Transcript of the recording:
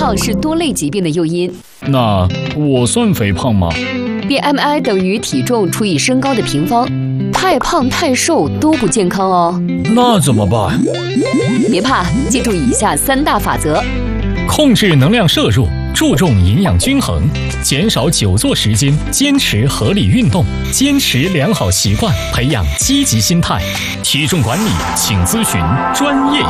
胖是多类疾病的诱因。 那我算肥胖吗？ BMI 等于体重除以身高的平方，太胖太瘦都不健康哦。 那怎么办？ 别怕，记住以下3大法则： 控制能量摄入，注重营养均衡，减少久坐时间，坚持合理运动，坚持良好习惯，培养积极心态。体重管理，请咨询专业